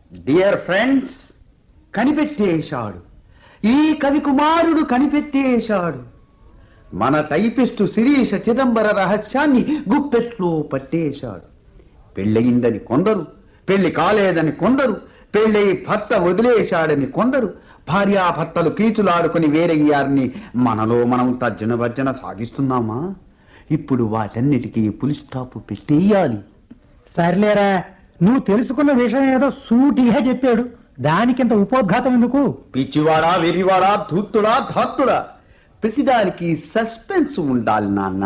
Dear friends, కనిపెట్టేశాడు. ఈ కవి కుమారుడు కనిపెట్టేశాడు. మన టైపిస్టు శిరీష చిదంబర రహస్యాన్ని గుప్పెట్లో పట్టేశాడు. పెళ్ళయిందని కొందరు, పెళ్లి కాలేదని కొందరు, పెళ్ళయి భర్త వదిలేశాడని కొందరు, భార్యాభర్తలు కీచులాడుకుని వేరయ్యారని మనలో మనం తర్జన భర్జన సాగిస్తున్నామా? ఇప్పుడు వాటన్నిటికీ పులి స్టాప్ పెట్టేయాలి. సర్లేరా, నువ్వు తెలుసుకున్న విషయం ఏదో సూటిగా చెప్పాడు, దానికింత ఉపోద్ఘాతం ఎందుకు? పిచ్చివాడా, వెరివాడా, ధూర్తుడా, ధాత్తుడా, ప్రతిదానికి సస్పెన్స్ ఉండాలి నాన్న.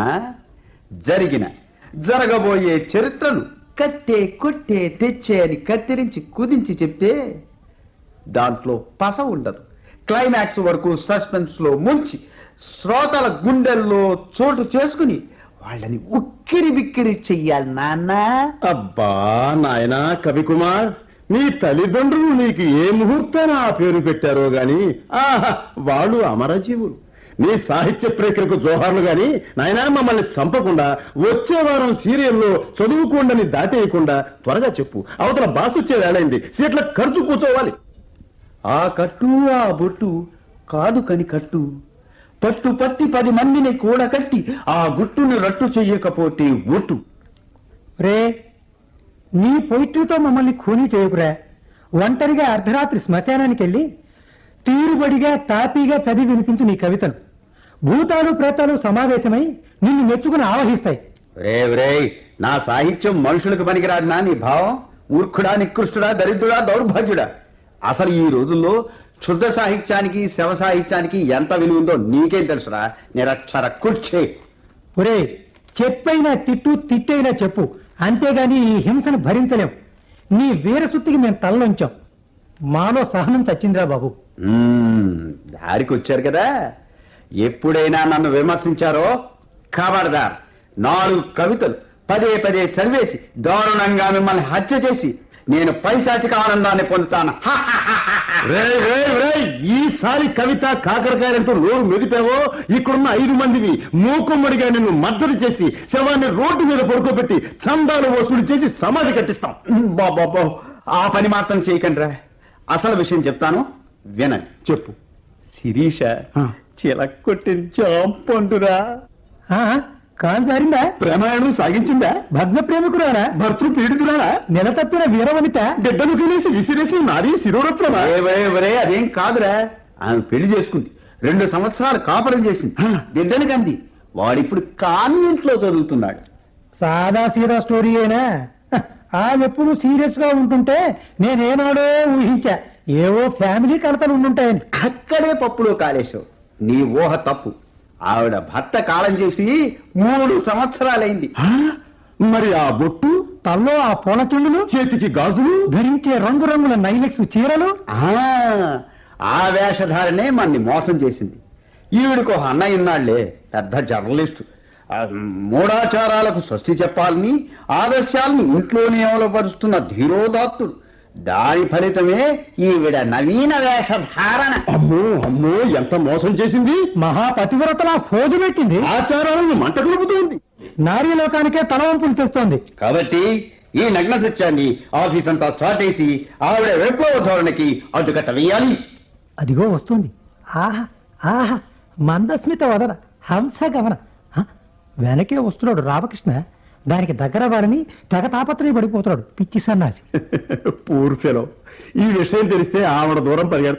జరిగిన జరగబోయే చరిత్రను కట్టే కొట్టే తెచ్చే అని కత్తిరించి కుదించి చెప్తే దాంట్లో పస ఉండదు. క్లైమాక్స్ వరకు సస్పెన్స్ లో ముంచి శ్రోతల గుండెల్లో చోటు చేసుకుని వాళ్ళని ఉక్కిరి బిక్కిరి చెయ్యాలి నాన్న. అబ్బా నాయనా కవికుమార్, నీ తల్లిదండ్రులు నీకు ఏ ముహూర్తాన ఆ పేరు పెట్టారో గాని ఆహా, వాళ్ళు అమరజీవులు. నీ సాహిత్య ప్రేక్షకు జోహార్లు గాని నాయనా, మమ్మల్ని చంపకుండా వచ్చే వారం సీరియల్లో చదువుకోండని దాటేయకుండా త్వరగా చెప్పు. అవతల బాస్ వచ్చే వేళైంది, సీట్ల ఖర్చు కూర్చోవాలి. ఆ కట్టు ఆ బొట్టు కాదు కని కట్టు, పట్టు పట్టి 10 మందిని కూడకట్టి ఆ గుట్టును రట్టు చెయ్యకపోతే ఒట్టు. రే, నీ పొయిట్రీతో మమ్మల్ని ఖూనీ చేయకురా. ఒంటరిగా అర్ధరాత్రి శ్మశానానికి వెళ్ళి తీరుబడిగా తాపీగా చదివి వినిపించు నీ కవితను. భూతాలు ప్రేతాలు సమావేశమై నిన్ను మెచ్చుకుని ఆవహిస్తాయి. రే, నా సాహిత్యం మనుషులకు పనికిరాదు నా నీ భావం? మూర్ఖుడా, నికృష్టుడా, దరిద్రుడా, దౌర్భాగ్యుడా? అసలు ఈ రోజుల్లో క్షుద్ర సాహిత్యానికి శవ సాహిత్యానికి ఎంత విలువ ఉందో నీకేం తెలుసురా? నిరక్షర కుర్చే. ఒరే, చెప్పైనా తిట్టు, తిట్టైనా చెప్పు, అంతేగాని ఈ హింసను భరించలేం. నీ వీరసుత్తికి మేము తలలోంచాం. మాలో సహనం చచ్చిందిరా బాబు. దారికి వచ్చారు కదా. ఎప్పుడైనా నన్ను విమర్శించారో ఖబర్దార్. 4 కవితలు పదే పదే చదివేసి దారుణంగా మిమ్మల్ని హత్య చేసి నేను పైశాచిక ఆనందాన్ని పొందుతాను. ఈసారి కవిత కాకరకాయలంటూ నోరు మెదిపావో ఇక్కడున్న 5 మందిని మూకుమ్మడిగా నిన్ను మద్దతు చేసి శవాన్ని రోడ్డు మీద పడుకోబెట్టి చందాలు వసూలు చేసి సమాధి కట్టిస్తాం. బాబా, ఆ పని మాత్రం చేయకండి రా. అసలు విషయం చెప్తాను, వినండి. చెప్పు. శిరీష చిలక్కొట్టిన చాంపండురా. కాలు జారిందా? ప్రమాణం సాగించిందా? భగ్న ప్రేమికురారా? భర్తృ పీడితురారా? నెలతప్పిన వీరవనిత? బిడ్డను తినేసి విసిరేసి నారీ శిరోరత్నమా? అదేం కాదురా. ఆమె పెళ్లి చేసుకుంది, 2 సంవత్సరాలు కాపురం చేసింది, బిడ్డను కంది. వాడిప్పుడు కాన్వెంట్ లో చదువుతున్నాడు. సాదా సీదా స్టోరీ అయినా ఆమెప్పుడు సీరియస్ గా ఉంటుంటే నేనేనాడో ఊహించా ఏవో ఫ్యామిలీ కలతలు ఉండుంటాయని. అక్కడే పప్పులో కాలేశావు. నీ ఊహ తప్పు. ఆవిడ భర్త కాలం చేసి 3 సంవత్సరాలైంది. మరి ఆ బొట్టు, తల్లో ఆ పూలచుండులు, చేతికి గాజులు, ధరించే రంగురంగుల నైలెక్స్ చీరలు, ఆ వేషధారనే మన్ని మోసం చేసింది. ఈవిడికి ఒక అన్నయ్య ఉన్నాళ్లే, పెద్ద జర్నలిస్టు. మూఢాచారాలకు స్వస్తి చెప్పాలని ఆదర్శాలను ఇంట్లోనే అమలుపరుస్తున్న ధీరోదాత్తుడు. దాని ఫలితమే ఈవిడ నవీన వేషధారణ. అమ్మో అమ్మో, ఎంత మోసం చేసింది! మహాపతివ్రతలా ఫోజు పెట్టింది, ఆచారాలను మంట కలుపుతోంది, నారీ లోకానికే తలవంపులు తెస్తోంది. కాబట్టి ఈ నగ్న సత్యాన్ని ఆఫీస్ అంతా చాటేసి ఆవిడ విప్లవ ధోరణికి అడ్డుకట్ట వేయాలి. అదిగో వస్తుంది. ఆహా ఆహా, మందస్మిత వదన, హంస గమన. వెనకే వస్తున్నాడు రామకృష్ణ. దానికి దగ్గర వారిని తెగ తాపత్రయ పడిపోతున్నాడు పిచ్చి సన్నాసి. Poor fellow. ఈ విషయం తెలిస్తే ఆవిడ దూరం పరిగెడతాడు.